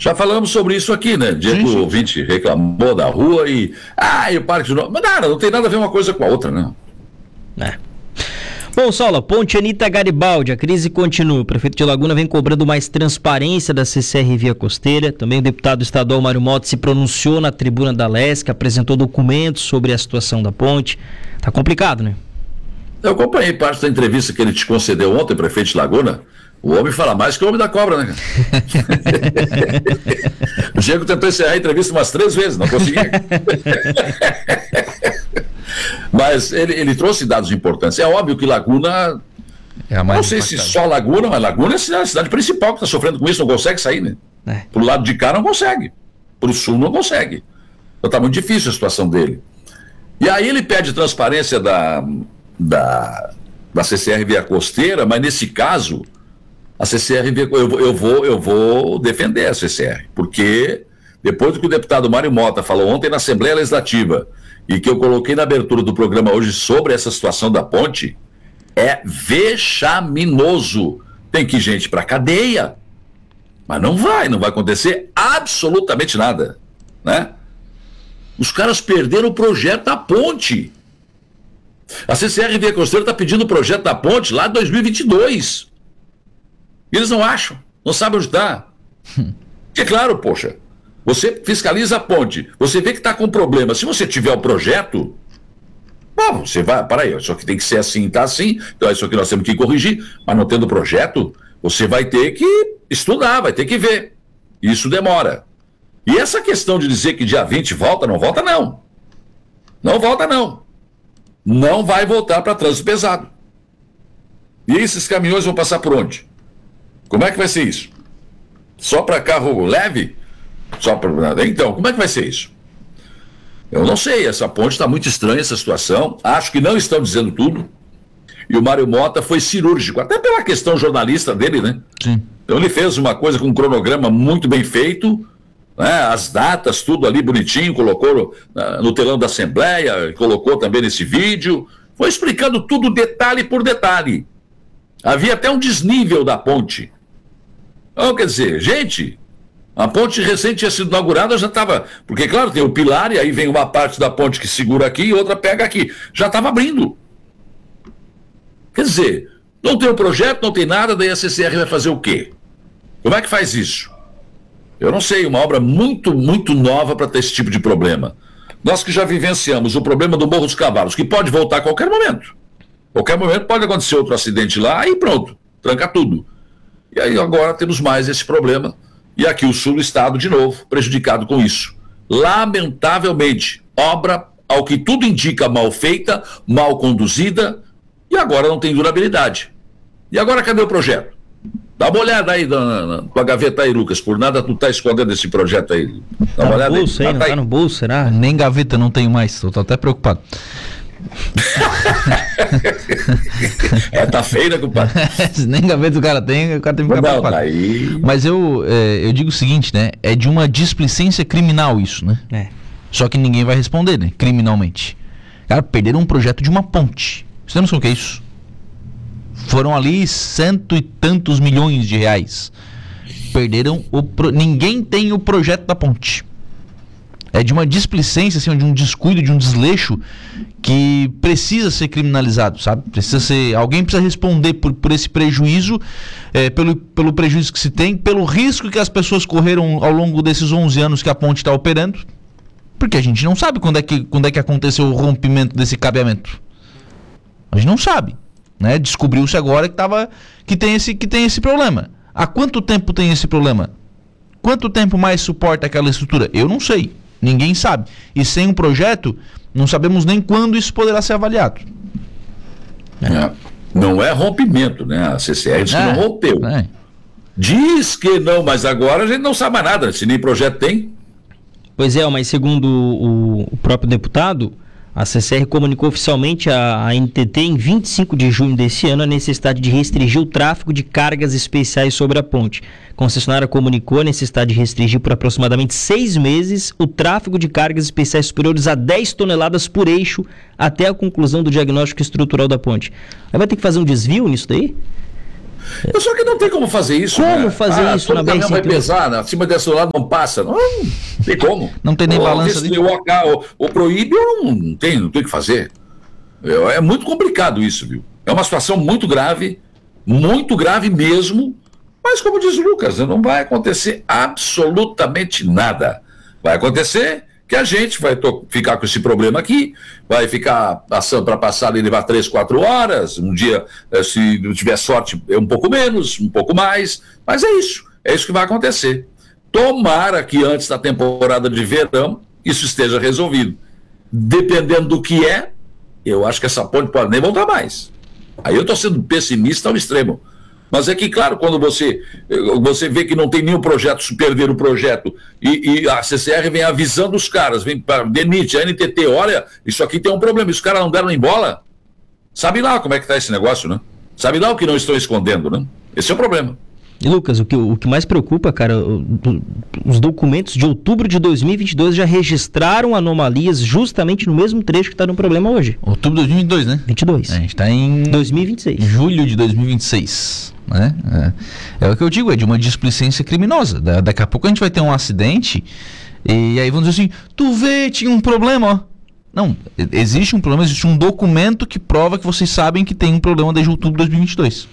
Já falamos sobre isso aqui, né? Diego, o ouvinte reclamou da rua e o Parque de Novo. Mas nada, não tem nada a ver uma coisa com a outra, né? Bom, Saulo, Ponte Anita Garibaldi, a crise continua. O prefeito de Laguna vem cobrando mais transparência da CCR Via Costeira. Também o deputado estadual Mário Mota se pronunciou na tribuna da LESC, apresentou documentos sobre a situação da ponte. Tá complicado, né? Eu acompanhei parte da entrevista que ele te concedeu ontem, prefeito de Laguna. O homem fala mais que o homem da cobra, né? O Diego tentou encerrar a entrevista umas 3 vezes, não conseguia. Mas ele trouxe dados importantes. É óbvio que Laguna, não sei se só Laguna, mas Laguna é a cidade principal que está sofrendo com isso, não consegue sair, né? Pro lado de cá não consegue, pro sul não consegue. Então está muito difícil a situação dele. E aí ele pede transparência da CCR Via Costeira, mas nesse caso, a CCR Via, eu vou defender a CCR, porque depois do que o deputado Mário Mota falou ontem na Assembleia Legislativa, e que eu coloquei na abertura do programa hoje sobre essa situação da ponte, é vexaminoso. Tem que ir gente para cadeia, mas não vai acontecer absolutamente nada, né? Os caras perderam o projeto da ponte. A CCR Via Costeira está pedindo o projeto da ponte lá de 2022. E eles não acham, não sabem onde está. Porque, claro, poxa, você fiscaliza a ponte, você vê que está com problema. Se você tiver o projeto, você vai, aí, isso aqui tem que ser assim, está assim, então isso aqui nós temos que corrigir, mas não tendo projeto, você vai ter que estudar, vai ter que ver. Isso demora. E essa questão de dizer que dia 20 volta, não volta não. Não volta não. Não vai voltar para trânsito pesado. E esses caminhões vão passar por onde? Como é que vai ser isso? Só para carro leve? Então, como é que vai ser isso? Eu não sei, essa ponte está muito estranha, essa situação. Acho que não estão dizendo tudo. E o Mário Mota foi cirúrgico, até pela questão jornalista dele, né? Sim. Então ele fez uma coisa com um cronograma muito bem feito, né? As datas, tudo ali bonitinho, colocou no telão da Assembleia, colocou também nesse vídeo, foi explicando tudo detalhe por detalhe. Havia até um desnível da ponte. Então, quer dizer, gente, a ponte recente tinha sido inaugurada, já estava, porque claro, tem o pilar e aí vem uma parte da ponte que segura aqui e outra pega aqui, já estava abrindo. Quer dizer, não tem o projeto, não tem nada, daí a CCR vai fazer o quê? Como é que faz isso? Eu não sei, uma obra muito, muito nova para ter esse tipo de problema. Nós que já vivenciamos o problema do Morro dos Cavalos, que pode voltar a qualquer momento. Qualquer momento pode acontecer outro acidente lá e pronto, tranca tudo. E aí agora temos mais esse problema. E aqui o sul do estado, de novo, prejudicado com isso. Lamentavelmente, obra, ao que tudo indica, mal feita, mal conduzida, e agora não tem durabilidade. E agora cadê o projeto? Dá uma olhada aí na tua gaveta aí, Lucas. Por nada tu tá escondendo esse projeto aí. Dá uma olhada bolso aí. Não tá no bolso, será? Nem gaveta não tenho mais, tô até preocupado. Tá feio, né, compadre? Nem gaveta o cara tem que ficar preocupado. Aí... Mas eu digo o seguinte, né? É de uma displicência criminal isso, né? Só que ninguém vai responder, né? Criminalmente. Cara, perderam um projeto de uma ponte. Você não sabe o que é isso? Foram ali 100 e tantos milhões de reais. Perderam ninguém tem o projeto da ponte. É de uma displicência, assim, de um descuido, de um desleixo que precisa ser criminalizado, sabe? Alguém precisa responder por esse prejuízo, pelo prejuízo que se tem, pelo risco que as pessoas correram ao longo desses 11 anos que a ponte está operando, porque a gente não sabe quando é que aconteceu o rompimento desse cabeamento. A gente não sabe, né? Descobriu-se agora que tem esse problema. Há quanto tempo tem esse problema? Quanto tempo mais suporta aquela estrutura? Eu não sei. Ninguém sabe. E sem um projeto, não sabemos nem quando isso poderá ser avaliado. Não é rompimento, né? A CCR diz que não rompeu. Diz que não, mas agora a gente não sabe mais nada. Se nem projeto tem. Pois é, mas segundo o próprio deputado, a CCR comunicou oficialmente à NTT em 25 de junho desse ano a necessidade de restringir o tráfego de cargas especiais sobre a ponte. A concessionária comunicou a necessidade de restringir por aproximadamente 6 meses o tráfego de cargas especiais superiores a 10 toneladas por eixo até a conclusão do diagnóstico estrutural da ponte. Aí vai ter que fazer um desvio nisso daí? Só que não tem como fazer isso. Como fazer isso na BR-101? Vai BR-101? pesar, acima desse lado não passa. Não tem como. Não tem nem balança ali. O proíbe, não tem o que fazer. É muito complicado isso, viu? É uma situação muito grave mesmo, mas como diz o Lucas, não vai acontecer absolutamente nada. Vai acontecer que a gente vai ficar com esse problema aqui, vai ficar passando para passar ali, levar 3, 4 horas, um dia, se não tiver sorte, é um pouco menos, um pouco mais, mas é isso que vai acontecer. Tomara que antes da temporada de verão isso esteja resolvido. Dependendo do que eu acho que essa ponte pode nem voltar mais. Aí eu estou sendo pessimista ao extremo. Mas é que, claro, quando você vê que não tem nenhum projeto, se perder o projeto, e a CCR vem avisando os caras, vem para a DENIT, a NTT, olha, isso aqui tem um problema, os caras não deram nem bola. Sabe lá como é que está esse negócio, né? Sabe lá o que não estão escondendo, né? Esse é o problema. E Lucas, o que mais preocupa, cara, os documentos de outubro de 2022 já registraram anomalias justamente no mesmo trecho que está no problema hoje. Outubro de 2022, né? 22. A gente está em 2026. Julho de 2026, né? É o que eu digo, é de uma displicência criminosa. Daqui a pouco a gente vai ter um acidente e aí vão dizer assim, tu vê, tinha um problema, ó. Não, existe um problema, existe um documento que prova que vocês sabem que tem um problema desde outubro de 2022.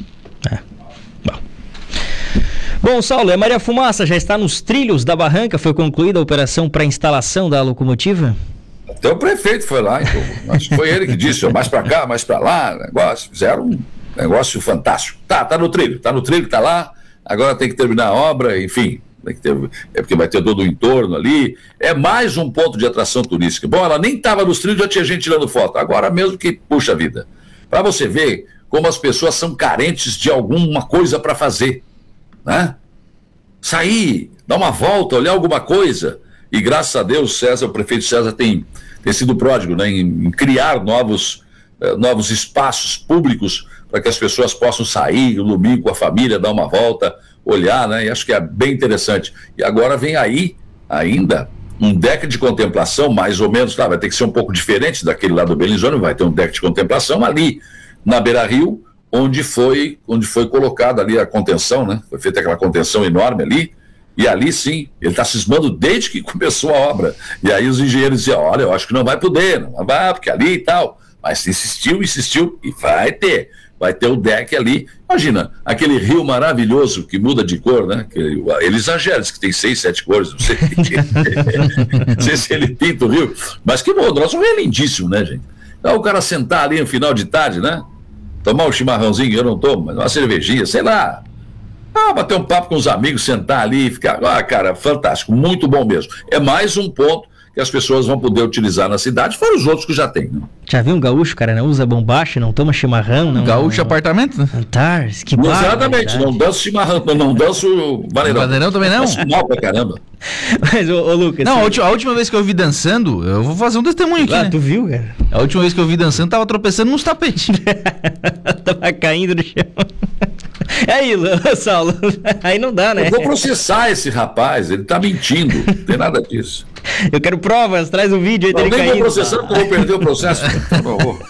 Bom, Saulo, Maria Fumaça já está nos trilhos da barranca? Foi concluída a operação para instalação da locomotiva? Até o prefeito foi lá, então. Acho que foi ele que disse, mais para cá, mais para lá, negócio. Fizeram um negócio fantástico. Tá no trilho, tá lá. Agora tem que terminar a obra, enfim. É porque vai ter todo o entorno ali. É mais um ponto de atração turística. Bom, ela nem estava nos trilhos, já tinha gente tirando foto. Agora mesmo que puxa vida. Para você ver como as pessoas são carentes de alguma coisa para fazer. Né? Sair, dar uma volta, olhar alguma coisa, e graças a Deus o prefeito César tem sido pródigo, né, em criar novos espaços públicos para que as pessoas possam sair no domingo com a família, dar uma volta, olhar, né, e acho que é bem interessante. E agora vem aí ainda um deck de contemplação, mais ou menos, vai ter que ser um pouco diferente daquele lá do Bellinzone, vai ter um deck de contemplação ali na Beira-Rio, onde foi colocada ali a contenção, né? Foi feita aquela contenção enorme ali, e ali sim, ele está cismando desde que começou a obra. E aí os engenheiros diziam, olha, eu acho que não vai poder, não vai, porque ali e tal. Mas insistiu, e vai ter o deck ali. Imagina, aquele rio maravilhoso que muda de cor, né? Ele exagera, diz que tem 6, 7 cores, não sei. Não sei se ele pinta o rio, mas que bom, o nosso rio é lindíssimo, né, gente? Então o cara sentar ali no final de tarde, né? Tomar um chimarrãozinho, eu não tomo, mas uma cervejinha, sei lá. Bater um papo com os amigos, sentar ali e ficar... cara, fantástico, muito bom mesmo. É mais um ponto que as pessoas vão poder utilizar na cidade, fora os outros que já tem, né? Já viu um gaúcho, cara, não usa bombacha, não toma chimarrão, não... Gaúcho apartamento, né? Antars, que barra. Exatamente, não danço chimarrão, não danço vaneirão. Vaneirão também não? Danço mal pra caramba. Mas, ô Lucas... Não, a última vez que eu vi dançando, eu vou fazer um testemunho aqui, né? Tu viu, cara? A última vez que eu vi dançando, tava tropeçando nos tapetes. Tava caindo no chão. Aí, Saulo, aí não dá, né? Eu vou processar esse rapaz, ele tá mentindo, não tem nada disso. Eu quero provas, traz um vídeo aí dele caindo. Eu nem vou processar porque eu vou perder o processo. Por favor.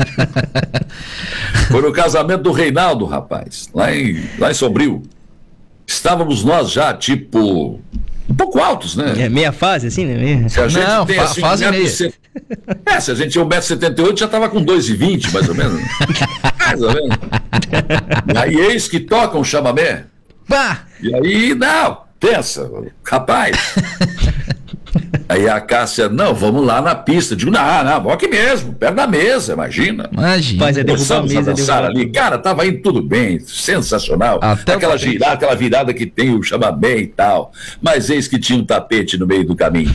Foi no casamento do Reinaldo, rapaz, lá em Sombrio. Estávamos nós já, tipo, um pouco altos, né? É meia fase, assim, né? Se a gente não, tem assim, fase meia. Se a gente tinha 1,78m, já estava com 2,20m, mais ou menos. Mais ou menos. E aí, eis que toca um chamamé. Pá! E aí, não, pensa, rapaz. Aí a Cássia, não, vamos lá na pista. Eu digo, não, vamos aqui mesmo, perto da mesa, imagina. Mas é derrubar a mesa, dançar ali. Cara, tava indo tudo bem, sensacional. Até aquela virada que tem o chamamé e tal. Mas eis que tinha um tapete no meio do caminho.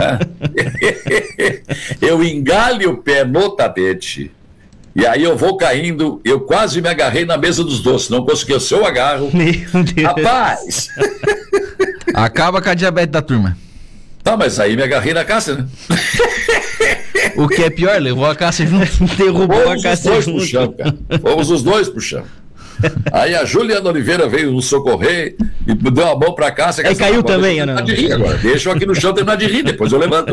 Eu engalho o pé no tapete. E aí eu vou caindo, eu quase me agarrei na mesa dos doces, não consegui, se eu agarro. Meu Deus. Rapaz! Acaba com a diabetes da turma. Tá, mas aí me agarrei na Cássia, né? O que é pior, levou a Cássia junto. Derrubou a Cássia junto. Fomos os dois pro chão. Aí a Juliana Oliveira veio nos socorrer e deu a mão pra Cássia. Aí caiu também, não? De rir agora. Deixa eu aqui no chão terminar de rir, depois eu levanto.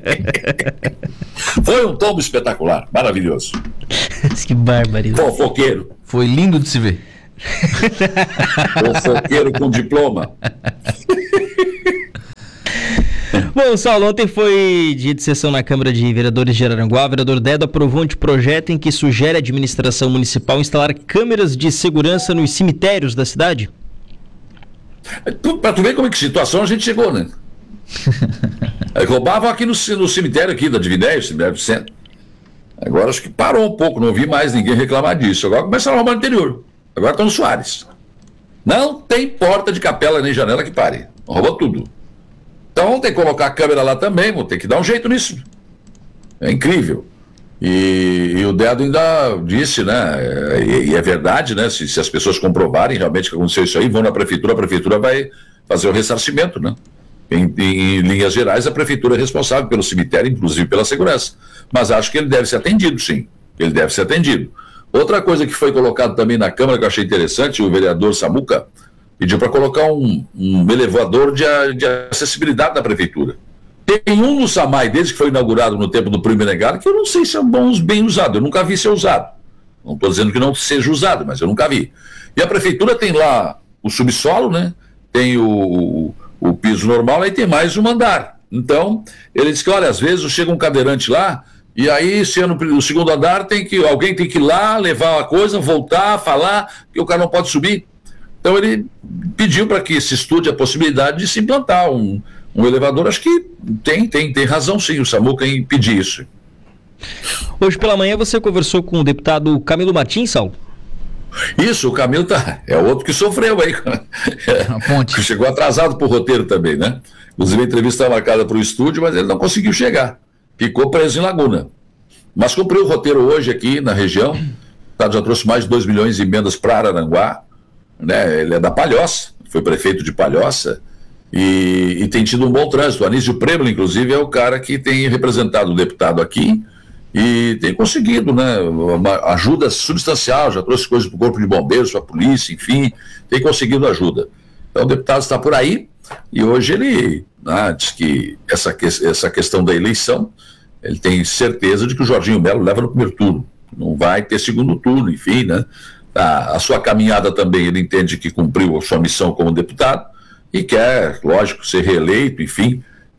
Foi um tombo espetacular, maravilhoso. Que barbaridade. Fofoqueiro. Foi lindo de se ver. Fofoqueiro com diploma. Bom, Saulo, ontem foi dia de sessão na Câmara de Vereadores de Araranguá. O vereador Dedo aprovou um anteprojeto em que sugere à administração municipal instalar câmeras de segurança nos cemitérios da cidade. Pra tu ver como é que situação a gente chegou, né? Roubavam aqui no cemitério aqui da Dividéia, cemitério do centro. Agora acho que parou um pouco, não vi mais ninguém reclamar disso. Agora começaram a roubar no interior. Agora estão no Soares. Não tem porta de capela nem janela que pare. Roubou tudo. Então tem que colocar a câmera lá também, vou ter que dar um jeito nisso. É incrível. E o Dedo ainda disse, né? E é verdade, né? Se as pessoas comprovarem realmente que aconteceu isso aí, vão na prefeitura, a prefeitura vai fazer o ressarcimento, né? Em linhas gerais, a prefeitura é responsável pelo cemitério, inclusive pela segurança. Mas acho que ele deve ser atendido, sim. Ele deve ser atendido. Outra coisa que foi colocado também na Câmara, que eu achei interessante, o vereador Samuca pediu para colocar um elevador de acessibilidade da prefeitura. Tem um no Samai deles, que foi inaugurado no tempo do Primo Negado, que eu não sei se é bem usado, eu nunca vi ser usado. Não estou dizendo que não seja usado, mas eu nunca vi. E a prefeitura tem lá o subsolo, né? Tem o piso normal, aí tem mais um andar. Então, ele disse que, olha, às vezes chega um cadeirante lá, e aí, se é no segundo andar, alguém tem que ir lá, levar a coisa, voltar, falar, que o cara não pode subir. Então, ele pediu para que se estude a possibilidade de se implantar um elevador. Acho que tem razão, sim, o Samuca em pedir isso. Hoje pela manhã você conversou com o deputado Camilo Martins, Saulo? Isso, o Camilo é outro que sofreu aí. Chegou atrasado pro roteiro também, né? Inclusive a entrevista estava marcada para o estúdio, mas ele não conseguiu chegar. Ficou preso em Laguna. Mas cumpriu o roteiro hoje aqui na região. Já trouxe mais de 2 milhões de emendas para Araranguá. Né? Ele é da Palhoça, foi prefeito de Palhoça. E tem tido um bom trânsito. O Anísio Prêmio, inclusive, é o cara que tem representado o deputado aqui. E tem conseguido, né, uma ajuda substancial, já trouxe coisas para o Corpo de Bombeiros, para a polícia, enfim, tem conseguido ajuda. Então o deputado está por aí e hoje ele diz que essa questão da eleição, ele tem certeza de que o Jorginho Melo leva no primeiro turno, não vai ter segundo turno, enfim, né? A sua caminhada também, ele entende que cumpriu a sua missão como deputado e quer, lógico, ser reeleito, enfim.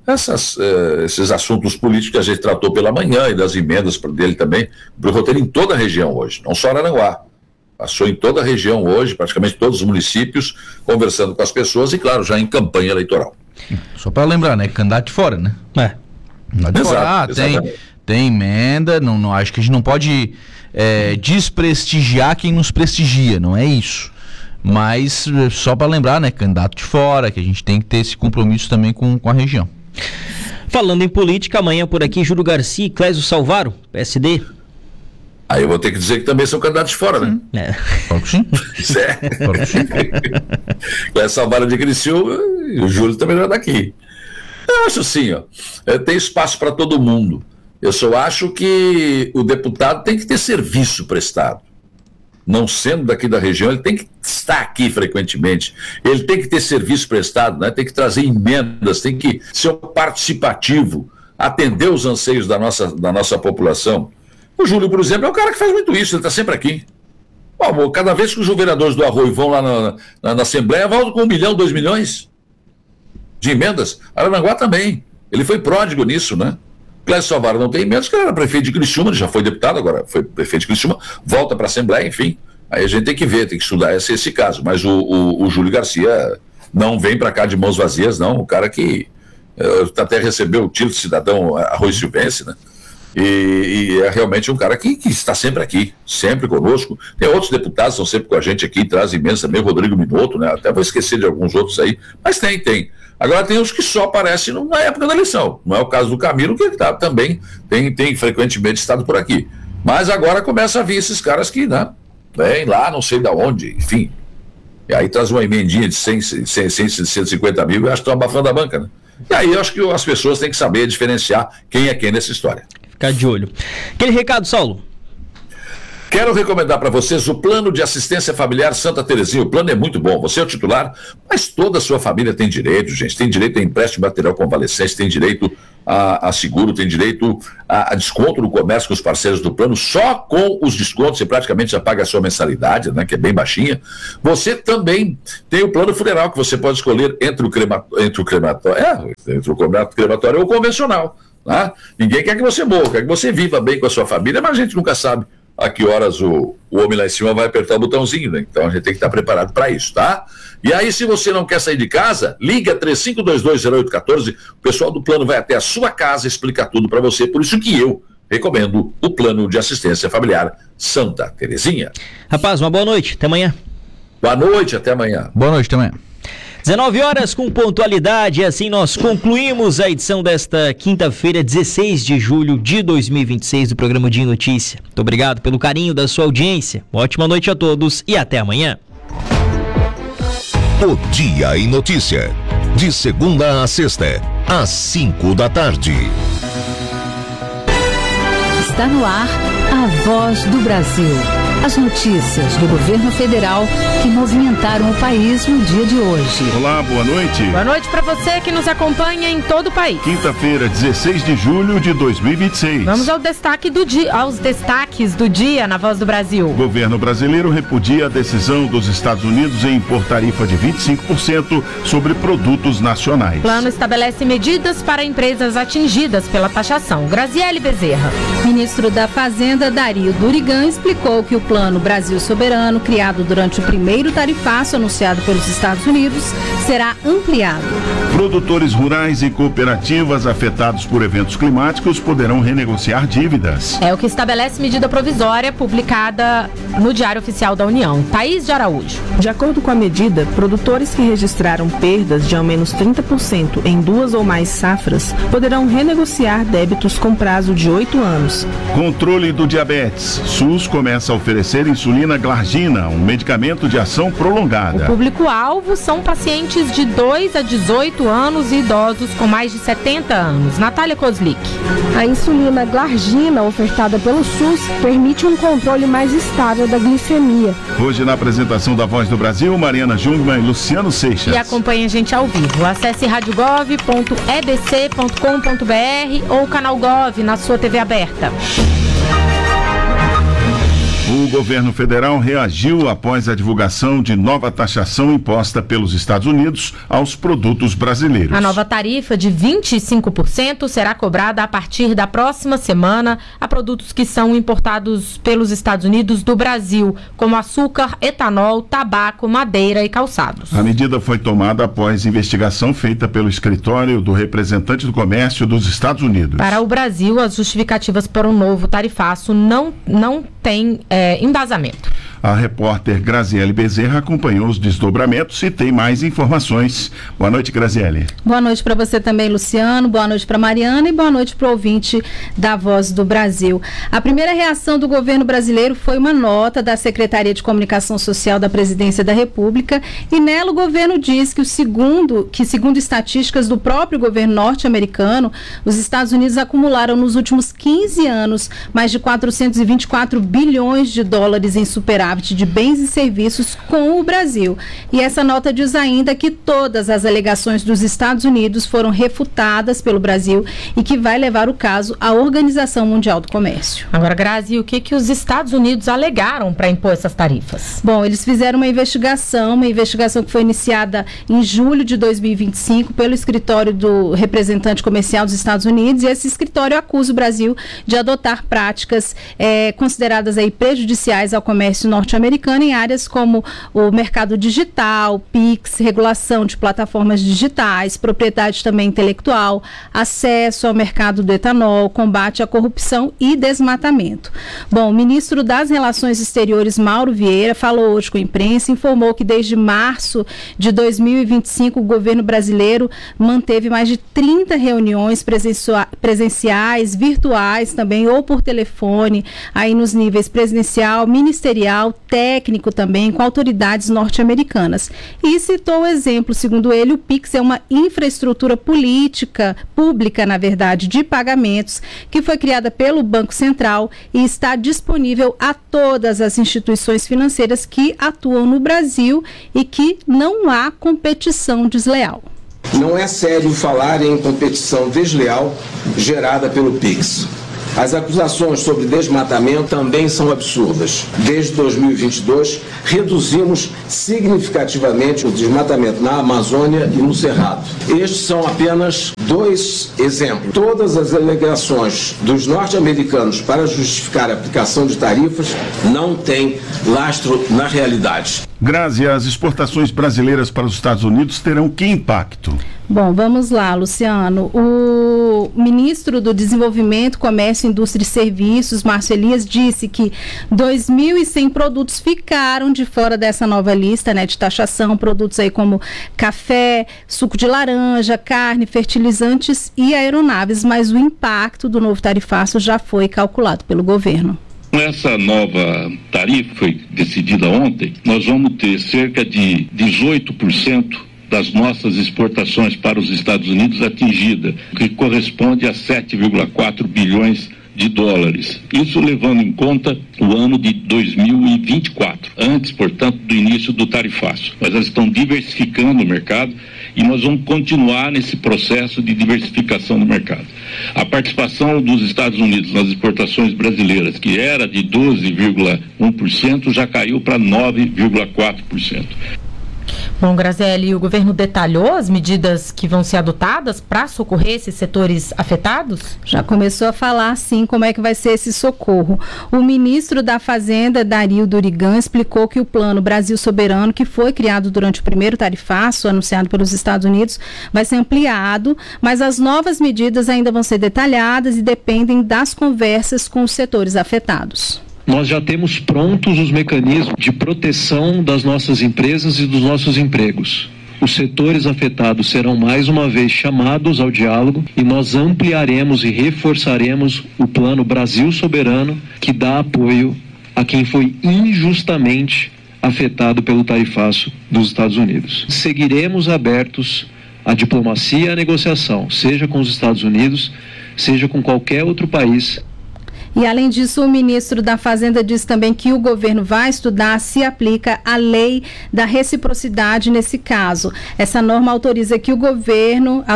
Esses assuntos políticos que a gente tratou pela manhã e das emendas dele também, para o roteiro em toda a região hoje, não só Araranguá. Passou em toda a região hoje, praticamente todos os municípios, conversando com as pessoas e, claro, já em campanha eleitoral. Só para lembrar, né? Candidato de fora, né? Candidato de fora. Tem emenda, não, acho que a gente não pode desprestigiar quem nos prestigia, não é isso. Mas só para lembrar, né? Candidato de fora, que a gente tem que ter esse compromisso também com a região. Falando em política, amanhã por aqui, Júlio Garcia e Clésio Salvaro, PSD. Aí eu vou ter que dizer que também são candidatos de fora, né? Claro que sim. Claro que sim. Clésio Salvaro de Criciúma e o Júlio também não é daqui. Eu acho assim, tem espaço para todo mundo. Eu só acho que o deputado tem que ter serviço prestado. Não sendo daqui da região, ele tem que estar aqui frequentemente, ele tem que ter serviço prestado, né? Tem que trazer emendas, tem que ser um participativo, atender os anseios da nossa população. O Júlio, por exemplo, é um cara que faz muito isso, ele está sempre aqui. Bom, cada vez que os vereadores do Arroio vão lá na Assembleia, voltam com 1 milhão, 2 milhões de emendas. Araranguá também, ele foi pródigo nisso, né? Clésio Salvaro não tem emendas, que ele era prefeito de Criciúma, ele já foi deputado, agora foi prefeito de Criciúma, volta para a Assembleia, enfim. Aí a gente tem que ver, tem que estudar esse caso. Mas o Júlio Garcia não vem para cá de mãos vazias, não. O cara que até recebeu o título de cidadão arroio-silvense, né? E é realmente um cara que está sempre aqui, sempre conosco. Tem outros deputados que estão sempre com a gente aqui, trazem imenso também, Rodrigo Minotto, né? Até vou esquecer de alguns outros aí, mas tem. Agora tem os que só aparecem na época da eleição. Não é o caso do Camilo, que também tem frequentemente estado por aqui. Mas agora começa a vir esses caras que, né, vem lá, não sei de onde, enfim. E aí traz uma emendinha de 150 mil e acho que estão abafando a banca, né? E aí eu acho que as pessoas têm que saber diferenciar quem é quem nessa história. Ficar de olho. Aquele recado, Saulo? Quero recomendar para vocês o plano de assistência familiar Santa Terezinha. O plano é muito bom, você é o titular, mas toda a sua família tem direito, gente. Tem direito a empréstimo de material convalescente, tem direito a seguro, tem direito a desconto no comércio com os parceiros do plano. Só com os descontos você praticamente já paga a sua mensalidade, né, que é bem baixinha. Você também tem o plano funeral, que você pode escolher entre o crematório ou o convencional. Tá? Ninguém quer que você morra, quer que você viva bem com a sua família, mas a gente nunca sabe a que horas o homem lá em cima vai apertar o botãozinho, né? Então a gente tem que estar preparado para isso, tá? E aí, se você não quer sair de casa, liga 35220814, o pessoal do plano vai até a sua casa explicar tudo para você, por isso que eu recomendo o plano de assistência familiar Santa Terezinha. Rapaz, uma boa noite, até amanhã. Boa noite, até amanhã. Boa noite, até amanhã. 19 horas com pontualidade, e assim nós concluímos a edição desta quinta-feira, 16 de julho de 2026 do programa Dia em Notícia. Muito obrigado pelo carinho da sua audiência. Uma ótima noite a todos e até amanhã. O Dia em Notícia, de segunda a sexta, às 5 da tarde. Está no ar a Voz do Brasil. As notícias do governo federal que movimentaram o país no dia de hoje. Olá, boa noite. Boa noite para você que nos acompanha em todo o país. Quinta-feira, 16 de julho de 2026. Vamos aos destaques do dia na Voz do Brasil. O governo brasileiro repudia a decisão dos Estados Unidos em impor tarifa de 25% sobre produtos nacionais. O plano estabelece medidas para empresas atingidas pela taxação. Graziele Bezerra. Ministro da Fazenda, Dario Durigan, explicou que o Plano Brasil Soberano, criado durante o primeiro tarifaço anunciado pelos Estados Unidos, será ampliado. Produtores rurais e cooperativas afetados por eventos climáticos poderão renegociar dívidas. É o que estabelece medida provisória publicada no Diário Oficial da União. Thaís de Araújo. De acordo com a medida, produtores que registraram perdas de ao menos 30% em 2 ou mais safras poderão renegociar débitos com prazo de 8 anos. Controle do diabetes. SUS começa a oferecer insulina glargina, um medicamento de ação prolongada. O público-alvo são pacientes de 2 a 18 anos e idosos com mais de 70 anos. Natália Kozlik. A insulina glargina ofertada pelo SUS permite um controle mais estável da glicemia. Hoje, na apresentação da Voz do Brasil, Mariana Jungmann e Luciano Seixas. E acompanhe a gente ao vivo. Acesse radiogov.ebc.com.br ou canal Gov na sua TV aberta. O governo federal reagiu após a divulgação de nova taxação imposta pelos Estados Unidos aos produtos brasileiros. A nova tarifa de 25% será cobrada a partir da próxima semana a produtos que são importados pelos Estados Unidos do Brasil, como açúcar, etanol, tabaco, madeira e calçados. A medida foi tomada após investigação feita pelo escritório do representante do comércio dos Estados Unidos. Para o Brasil, as justificativas para um novo tarifaço não têm embasamento. A repórter Graziele Bezerra acompanhou os desdobramentos e tem mais informações. Boa noite, Graziele. Boa noite para você também, Luciano. Boa noite para Mariana e boa noite para o ouvinte da Voz do Brasil. A primeira reação do governo brasileiro foi uma nota da Secretaria de Comunicação Social da Presidência da República e nela o governo diz que segundo estatísticas do próprio governo norte-americano, os Estados Unidos acumularam nos últimos 15 anos mais de 424 bilhões de dólares em superávit de bens e serviços com o Brasil. E essa nota diz ainda que todas as alegações dos Estados Unidos foram refutadas pelo Brasil e que vai levar o caso à Organização Mundial do Comércio. Agora, Grazi, o que os Estados Unidos alegaram para impor essas tarifas? Bom, eles fizeram uma investigação que foi iniciada em julho de 2025 pelo escritório do representante comercial dos Estados Unidos, e esse escritório acusa o Brasil de adotar práticas consideradas aí prejudiciais ao comércio norte-americano em áreas como o mercado digital, PIX, regulação de plataformas digitais, propriedade também intelectual, acesso ao mercado do etanol, combate à corrupção e desmatamento. Bom, o ministro das Relações Exteriores, Mauro Vieira, falou hoje com a imprensa, informou que desde março de 2025 o governo brasileiro manteve mais de 30 reuniões presenciais, virtuais também, ou por telefone, aí nos níveis presidencial, ministerial comercial, técnico também, com autoridades norte-americanas. E citou o exemplo, segundo ele, o Pix é uma infraestrutura pública, na verdade, de pagamentos, que foi criada pelo Banco Central e está disponível a todas as instituições financeiras que atuam no Brasil e que não há competição desleal. Não é sério falar em competição desleal gerada pelo Pix. As acusações sobre desmatamento também são absurdas. Desde 2022, reduzimos significativamente o desmatamento na Amazônia e no Cerrado. Estes são apenas 2 exemplos. Todas as alegações dos norte-americanos para justificar a aplicação de tarifas não têm lastro na realidade. Grazi, as exportações brasileiras para os Estados Unidos terão que impacto? Bom, vamos lá, Luciano. O ministro do Desenvolvimento, Comércio, Indústria e Serviços, Márcio Elias, disse que 2.100 produtos ficaram de fora dessa nova lista, né, de taxação, produtos aí como café, suco de laranja, carne, fertilizantes e aeronaves, mas o impacto do novo tarifaço já foi calculado pelo governo. Com essa nova tarifa, foi decidida ontem, nós vamos ter cerca de 18% das nossas exportações para os Estados Unidos atingida, que corresponde a 7,4 bilhões de dólares. Isso levando em conta o ano de 2024, antes, portanto, do início do tarifaço. Mas elas estão diversificando o mercado e nós vamos continuar nesse processo de diversificação do mercado. A participação dos Estados Unidos nas exportações brasileiras, que era de 12,1%, já caiu para 9,4%. Bom, Graziele, o governo detalhou as medidas que vão ser adotadas para socorrer esses setores afetados? Já começou a falar, sim, como é que vai ser esse socorro. O ministro da Fazenda, Dario Durigan, explicou que o Plano Brasil Soberano, que foi criado durante o primeiro tarifaço, anunciado pelos Estados Unidos, vai ser ampliado, mas as novas medidas ainda vão ser detalhadas e dependem das conversas com os setores afetados. Nós já temos prontos os mecanismos de proteção das nossas empresas e dos nossos empregos. Os setores afetados serão mais uma vez chamados ao diálogo e nós ampliaremos e reforçaremos o Plano Brasil Soberano, que dá apoio a quem foi injustamente afetado pelo tarifaço dos Estados Unidos. Seguiremos abertos à diplomacia e à negociação, seja com os Estados Unidos, seja com qualquer outro país. E, além disso, o ministro da Fazenda disse também que o governo vai estudar se aplica a lei da reciprocidade nesse caso. Essa norma autoriza o governo,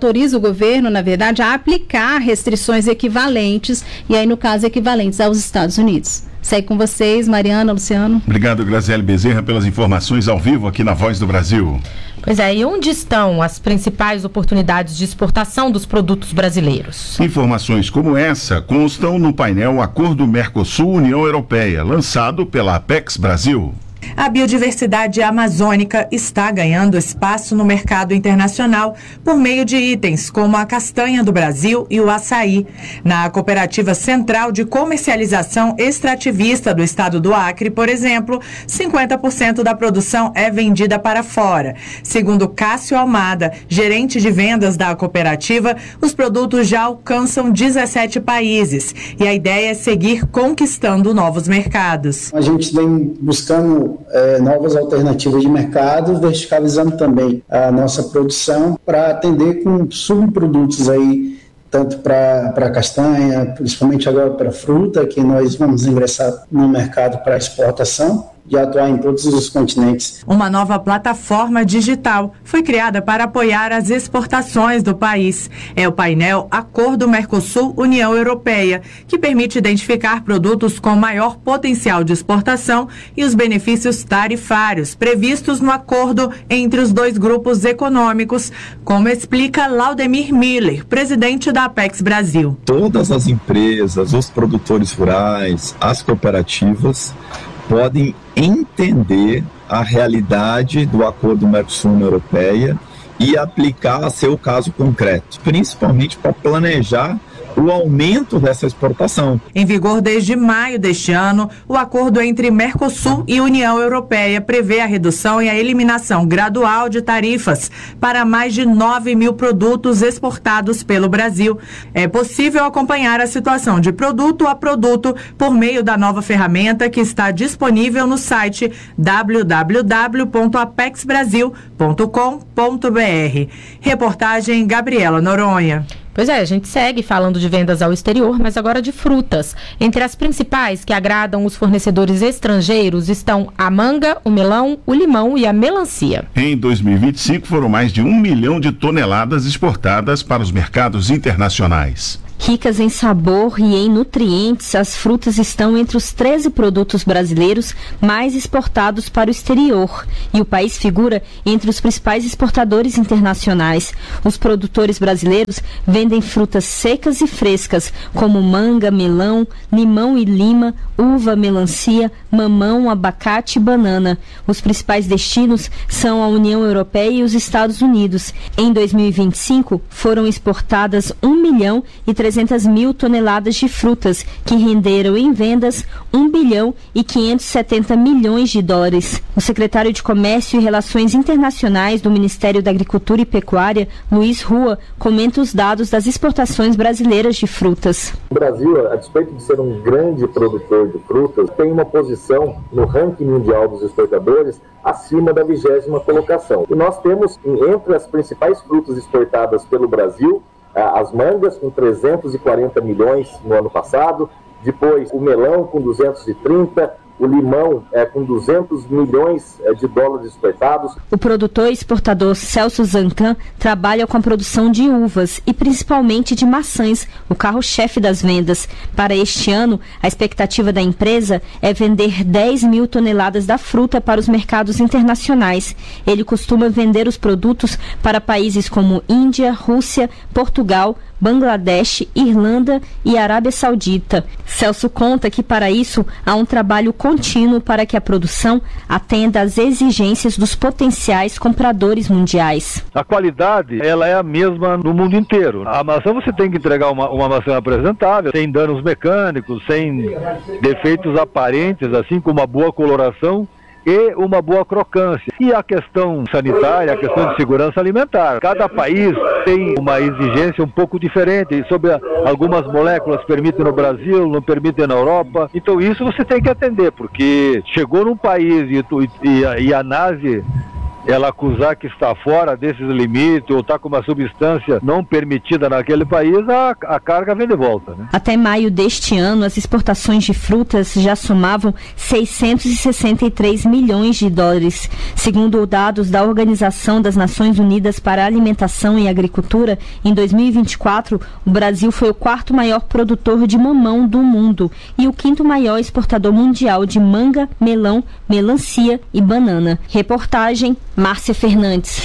na verdade, a aplicar restrições equivalentes, e aí, no caso, equivalentes aos Estados Unidos. Segue com vocês, Mariana, Luciano. Obrigado, Graziele Bezerra, pelas informações ao vivo aqui na Voz do Brasil. Pois é, e onde estão as principais oportunidades de exportação dos produtos brasileiros? Informações como essa constam no painel Acordo Mercosul-União Europeia, lançado pela Apex Brasil. A biodiversidade amazônica está ganhando espaço no mercado internacional por meio de itens como a castanha do Brasil e o açaí. Na Cooperativa Central de Comercialização Extrativista do estado do Acre, por exemplo, 50% da produção é vendida para fora. Segundo Cássio Almada, gerente de vendas da cooperativa, os produtos já alcançam 17 países e a ideia é seguir conquistando novos mercados. A gente vem buscando novas alternativas de mercado, verticalizando também a nossa produção para atender com subprodutos aí, tanto para castanha, principalmente agora para fruta, que nós vamos ingressar no mercado para exportação, de atuar em todos os continentes. Uma nova plataforma digital foi criada para apoiar as exportações do país. É o painel Acordo Mercosul-União Europeia, que permite identificar produtos com maior potencial de exportação e os benefícios tarifários previstos no acordo entre os dois grupos econômicos, como explica Laudemir Miller, presidente da Apex Brasil. Todas as empresas, os produtores rurais, as cooperativas podem entender a realidade do Acordo Mercosul-União Europeia e aplicar a seu caso concreto, principalmente para planejar o aumento dessa exportação. Em vigor desde maio deste ano, o acordo entre Mercosul e União Europeia prevê a redução e a eliminação gradual de tarifas para mais de 9 mil produtos exportados pelo Brasil. É possível acompanhar a situação de produto a produto por meio da nova ferramenta que está disponível no site www.apexbrasil.com.br. Reportagem Gabriela Noronha. Pois é, a gente segue falando de vendas ao exterior, mas agora de frutas. Entre as principais que agradam os fornecedores estrangeiros estão a manga, o melão, o limão e a melancia. Em 2025 foram mais de 1 milhão de toneladas exportadas para os mercados internacionais. Ricas em sabor e em nutrientes, as frutas estão entre os 13 produtos brasileiros mais exportados para o exterior e o país figura entre os principais exportadores internacionais. Os produtores brasileiros vendem frutas secas e frescas, como manga, melão, limão e lima, uva, melancia, mamão, abacate e banana. Os principais destinos são a União Europeia e os Estados Unidos. Em 2025, foram exportadas 1.300.000 toneladas de frutas, que renderam em vendas 1 bilhão e 570 milhões de dólares. O secretário de Comércio e Relações Internacionais do Ministério da Agricultura e Pecuária, Luiz Rua, comenta os dados das exportações brasileiras de frutas. O Brasil, a despeito de ser um grande produtor de frutas, tem uma posição no ranking mundial dos exportadores acima da 20ª colocação. E nós temos, entre as principais frutas exportadas pelo Brasil, as mangas com 340 milhões no ano passado, depois o melão com 230, o limão com 200 milhões de dólares exportados. O produtor e exportador Celso Zancan trabalha com a produção de uvas e principalmente de maçãs, o carro-chefe das vendas. Para este ano, a expectativa da empresa é vender 10 mil toneladas da fruta para os mercados internacionais. Ele costuma vender os produtos para países como Índia, Rússia, Portugal, Bangladesh, Irlanda e Arábia Saudita. Celso conta que para isso há um trabalho contínuo para que a produção atenda às exigências dos potenciais compradores mundiais. A qualidade, ela é a mesma no mundo inteiro. A maçã você tem que entregar uma maçã apresentável, sem danos mecânicos, sem defeitos aparentes, assim como uma boa coloração e uma boa crocância. E a questão sanitária, a questão de segurança alimentar. Cada país tem uma exigência um pouco diferente sobre algumas moléculas permitem no Brasil, não permitem na Europa. Então isso você tem que atender, porque chegou num país e a ANASE ela acusar que está fora desses limites ou está com uma substância não permitida naquele país, a carga vem de volta, né? Até maio deste ano, as exportações de frutas já somavam 663 milhões de dólares. Segundo dados da Organização das Nações Unidas para a Alimentação e Agricultura, em 2024, o Brasil foi o 4º maior produtor de mamão do mundo e o 5º maior exportador mundial de manga, melão, melancia e banana. Reportagem Márcia Fernandes.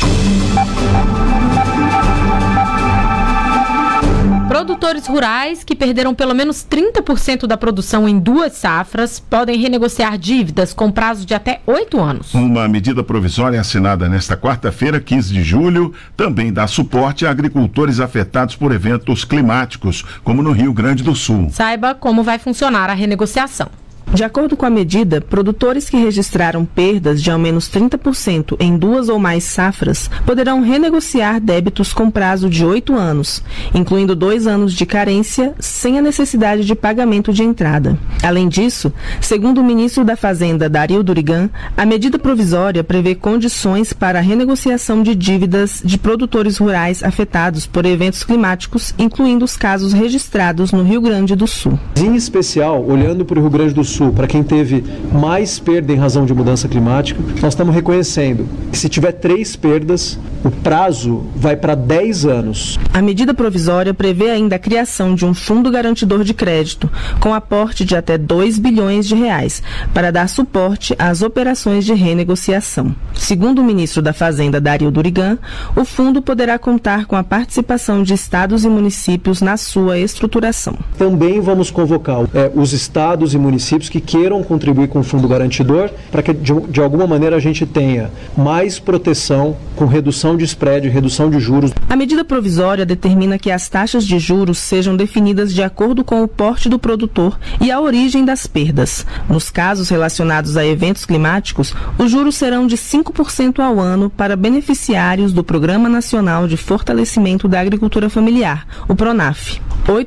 Produtores rurais que perderam pelo menos 30% da produção em 2 safras podem renegociar dívidas com prazo de até 8 anos. Uma medida provisória assinada nesta quarta-feira, 15 de julho, também dá suporte a agricultores afetados por eventos climáticos, como no Rio Grande do Sul. Saiba como vai funcionar a renegociação. De acordo com a medida, produtores que registraram perdas de ao menos 30% em 2 ou mais safras poderão renegociar débitos com prazo de 8 anos, incluindo 2 anos de carência, sem a necessidade de pagamento de entrada. Além disso, segundo o ministro da Fazenda, Dario Durigan, a medida provisória prevê condições para a renegociação de dívidas de produtores rurais afetados por eventos climáticos, incluindo os casos registrados no Rio Grande do Sul. Em especial, olhando para o Rio Grande do Sul, para quem teve mais perda em razão de mudança climática, nós estamos reconhecendo que se tiver 3 perdas, o prazo vai para 10 anos. A medida provisória prevê ainda a criação de um fundo garantidor de crédito, com aporte de até 2 bilhões de reais, para dar suporte às operações de renegociação. Segundo o ministro da Fazenda, Dario Durigan, o fundo poderá contar com a participação de estados e municípios na sua estruturação. Também vamos convocar os estados e municípios grupos que queiram contribuir com o fundo garantidor, para que de alguma maneira a gente tenha mais proteção com redução de spread, redução de juros. A medida provisória determina que as taxas de juros sejam definidas de acordo com o porte do produtor e a origem das perdas. Nos casos relacionados a eventos climáticos, os juros serão de 5% ao ano para beneficiários do Programa Nacional de Fortalecimento da Agricultura Familiar, o PRONAF.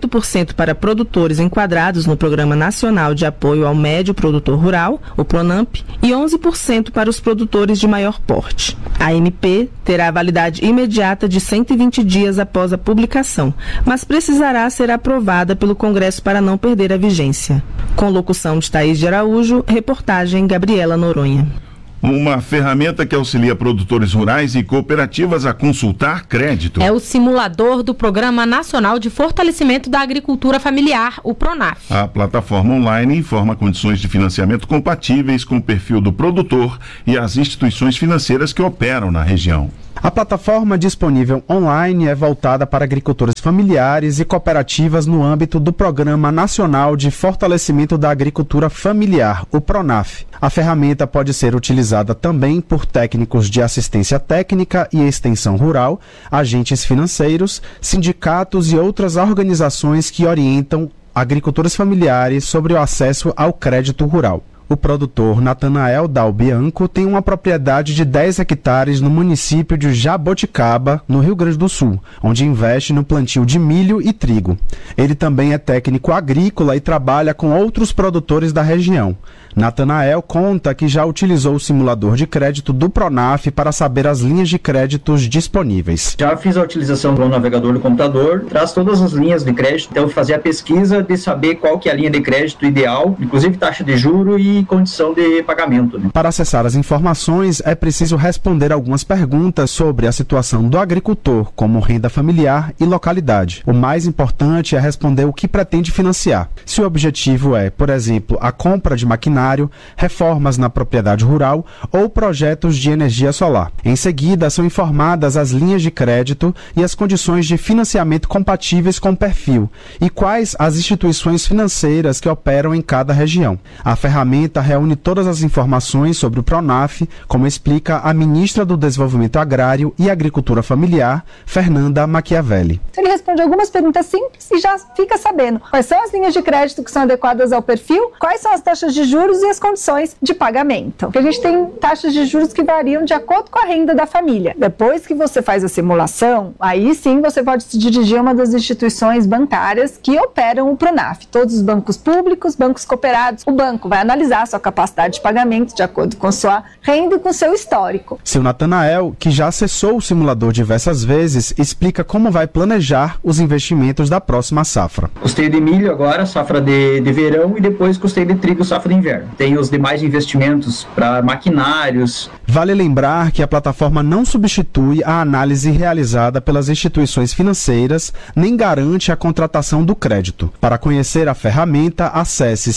8% para produtores enquadrados no Programa Nacional de Apoio ao Médio Produtor Rural, o PRONAMP, e 11% para os produtores de maior porte. A MP terá validade imediata de 120 dias após a publicação, mas precisará ser aprovada pelo Congresso para não perder a vigência. Com locução de Thaís de Araújo, reportagem Gabriela Noronha. Uma ferramenta que auxilia produtores rurais e cooperativas a consultar crédito. É o simulador do Programa Nacional de Fortalecimento da Agricultura Familiar, o PRONAF. A plataforma online informa condições de financiamento compatíveis com o perfil do produtor e as instituições financeiras que operam na região. A plataforma disponível online é voltada para agricultores familiares e cooperativas no âmbito do Programa Nacional de Fortalecimento da Agricultura Familiar, o PRONAF. A ferramenta pode ser utilizada também por técnicos de assistência técnica e extensão rural, agentes financeiros, sindicatos e outras organizações que orientam agricultores familiares sobre o acesso ao crédito rural. O produtor Natanael Dalbianco tem uma propriedade de 10 hectares no município de Jaboticaba, no Rio Grande do Sul, onde investe no plantio de milho e trigo. Ele também é técnico agrícola e trabalha com outros produtores da região. Natanael conta que já utilizou o simulador de crédito do PRONAF para saber as linhas de créditos disponíveis. Já fiz a utilização do navegador do computador, traz todas as linhas de crédito, então fazer a pesquisa de saber qual que é a linha de crédito ideal, inclusive taxa de juro e condição de pagamento. Para acessar as informações, é preciso responder algumas perguntas sobre a situação do agricultor, como renda familiar e localidade. O mais importante é responder o que pretende financiar. Se o objetivo é, por exemplo, a compra de maquinário, reformas na propriedade rural ou projetos de energia solar. Em seguida, são informadas as linhas de crédito e as condições de financiamento compatíveis com o perfil e quais as instituições financeiras que operam em cada região. A ferramenta reúne todas as informações sobre o PRONAF, como explica a ministra do Desenvolvimento Agrário e Agricultura Familiar, Fernanda Machiavelli. Ele responde algumas perguntas simples e já fica sabendo quais são as linhas de crédito que são adequadas ao perfil, quais são as taxas de juros e as condições de pagamento. Porque a gente tem taxas de juros que variam de acordo com a renda da família. Depois que você faz a simulação, aí sim você pode se dirigir a uma das instituições bancárias que operam o PRONAF. Todos os bancos públicos, bancos cooperados. O banco vai analisar a sua capacidade de pagamento de acordo com sua renda e com seu histórico. Seu Natanael, que já acessou o simulador diversas vezes, explica como vai planejar os investimentos da próxima safra. Custeio de milho agora, safra de verão, e depois custeio de trigo, safra de inverno. Tem os demais investimentos para maquinários. Vale lembrar que a plataforma não substitui a análise realizada pelas instituições financeiras, nem garante a contratação do crédito. Para conhecer a ferramenta, acesse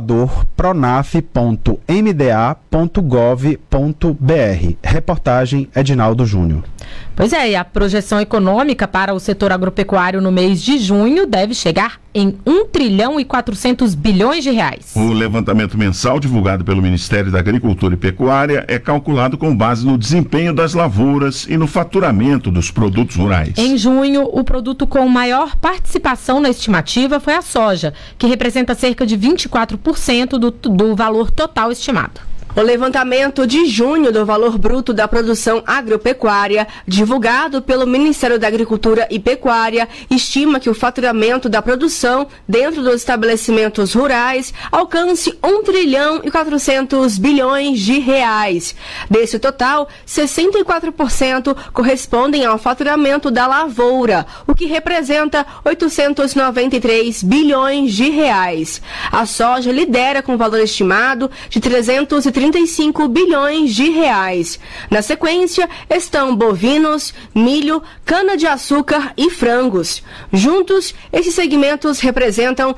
simulador.pronaf.mda.gov.br. Reportagem Edinaldo Júnior. Pois é, e a projeção econômica para o setor agropecuário no mês de junho deve chegar em 1 trilhão e 400 bilhões de reais. O levantamento mensal divulgado pelo Ministério da Agricultura e Pecuária é calculado com base no desempenho das lavouras e no faturamento dos produtos rurais. Em junho, o produto com maior participação na estimativa foi a soja, que representa cerca de 24% do valor total estimado. O levantamento de junho do valor bruto da produção agropecuária, divulgado pelo Ministério da Agricultura e Pecuária, estima que o faturamento da produção dentro dos estabelecimentos rurais alcance 1 trilhão e 400 bilhões de reais. Desse total, 64% correspondem ao faturamento da lavoura, o que representa 893 bilhões de reais. A soja lidera com valor estimado de 335 bilhões de reais. Na sequência, estão bovinos, milho, cana-de-açúcar e frangos. Juntos, esses segmentos representam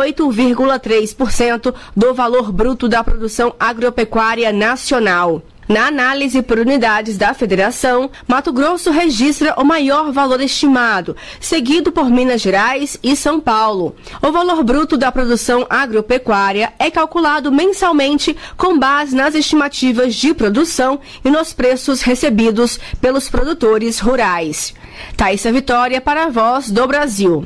68,3% do valor bruto da produção agropecuária nacional. Na análise por unidades da federação, Mato Grosso registra o maior valor estimado, seguido por Minas Gerais e São Paulo. O valor bruto da produção agropecuária é calculado mensalmente com base nas estimativas de produção e nos preços recebidos pelos produtores rurais. Thaísa Vitória para a Voz do Brasil.